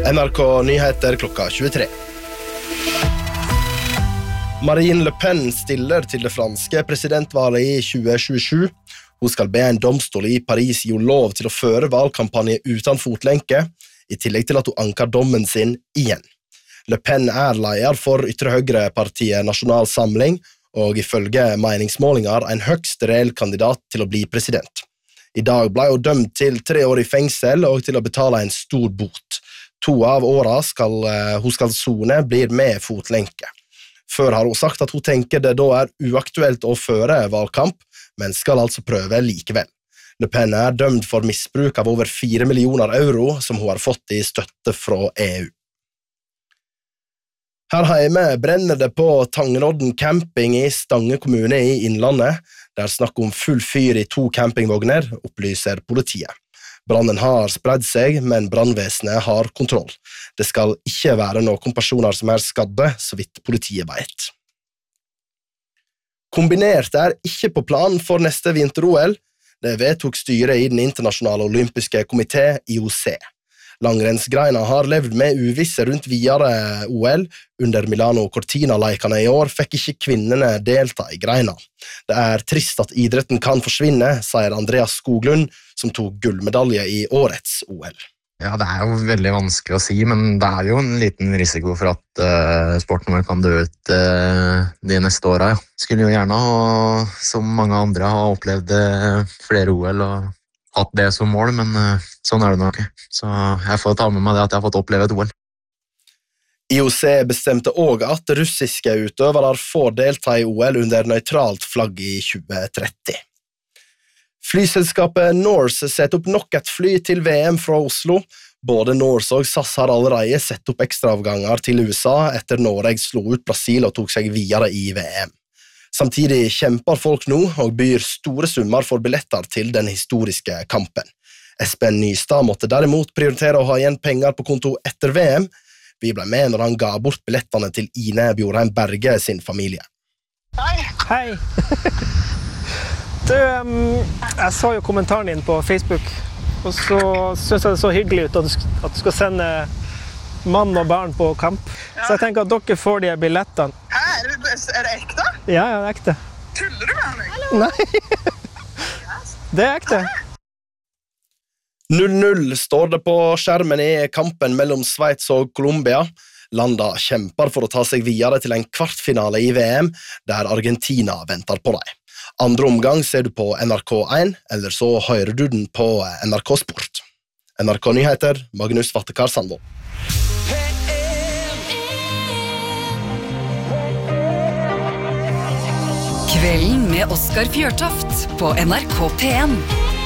NRK Nyheter klokka 23. Marine Le Pen stiller til det franske presidentvalget i 2027. Hun skal be en domstol i Paris gi lov til å føre valgkampanje uten fotlenke, i tillegg til at hun anker dommen sin igjen. Le Pen leder for ytre høyre-partiet Nasjonal Samling, og ifølge meningsmålinger en høgst reell kandidat til å bli president. I dag ble hun dømt til 3 år i fengsel og til å betale en stor bot. 2 av årene hun skal sone blir med fotlenke. Før har hun sagt at hun tenker det da uaktuelt å føre valgkamp, men skal altså prøve likevel. Le Pen dømt for misbruk av over 4 millioner euro som hun har fått i støtte fra EU. Her hjemme brenner det på Tangenodden camping i Stange kommune i Innlandet. Det snakk om full fyr i 2 campingvogner, opplyser politiet. Brannen har spredd seg, men brannvesenet har kontroll. Det skal ikke være noen personer som skadde, så vidt politiet vet. Kombinert ikke på planen for neste vinter-OL. Det vedtok styret i den internasjonale olympiske komité, IOC. Langrennsgreina har levd med uvisse rundt videre OL. Under Milano-Cortina-leikene i år fikk ikke kvinnene delta i greina. Det trist at idretten kan forsvinne, sier Andreas Skoglund, som tok gullmedalje i årets OL. Ja, det jo veldig vanskelig å si, men det jo en liten risiko for at sporten vår kan dø ut de neste årene. Ja. Skulle jo gjerne, som mange andre, ha opplevd flere OL og hatt det som mål, men sånn det nok. Så jeg får ta med meg det at jeg har fått oppleve et OL. IOC bestemte også at russiske utøvere får delta i OL under nøytralt flagg i 2030. Flyselskapet Norse setter opp nok et fly til VM fra Oslo. Både Norse og SAS har allerede sett opp ekstraavganger til USA etter Norge slo ut Brasil og tok seg videre i VM. Samtidig kjemper folk nå og byr store summer for billetter til den historiske kampen. Espen Nystad måtte derimot prioritere å ha igjen penger på konto etter VM. Vi ble med når han ga bort billettene til Ine Bjorheim Berge sin familie. Hei! Hei! Du, jeg så jo kommentaren din på Facebook, og så synes jeg det så hyggelig ut at du skal sende mann og barn på kamp. Ja. Så jeg tenker at dere får de billettene. Hæ? Det ekte? Ja, det ekte. Tuller du med meg? Nei. Det ekte. 0-0 står det på skjermen i kampen mellom Sveits og Colombia. Landa kjemper for å ta seg videre til en kvartfinale i VM, der Argentina venter på dem. Andre omgang ser du på NRK1, eller så hører du den på NRK Sport. NRK Nyheter, Magnus Vattekar Sandvold. Kvelden med Oskar Fjørtoft på NRK P1.